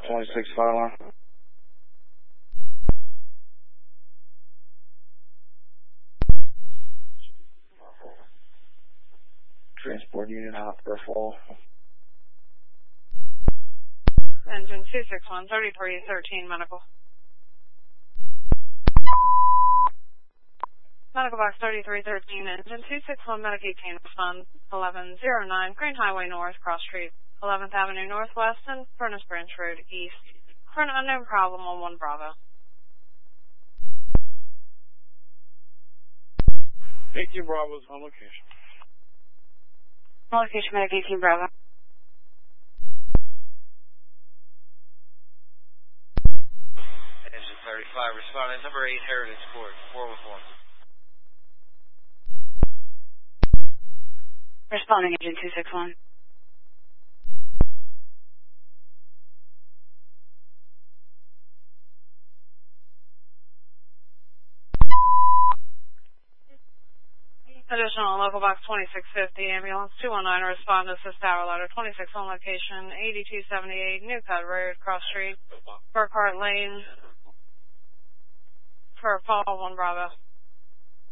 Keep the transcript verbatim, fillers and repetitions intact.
twenty-six fire alarm. Transport unit, Hopper Fall. Engine two six one, thirty-three thirteen, medical. Medical box thirty-three thirteen, engine two six one, medic eighteen, respond eleven oh nine, Green Highway North, Cross Street, eleventh Avenue Northwest, and Furnace Branch Road East. For an unknown problem on one Bravo. eighteen Bravo's on location. On location, medic eighteen Bravo. Engine thirty-five, responding number eight, Heritage Court, four one four. Responding, engine two six one. Additional local box twenty-six fifty, ambulance two one nine, respond to assist tower ladder twenty-six on location, eighty-two seventy-eight, New Cut Road, Cross Street, Burkhart Lane, for fall one Bravo.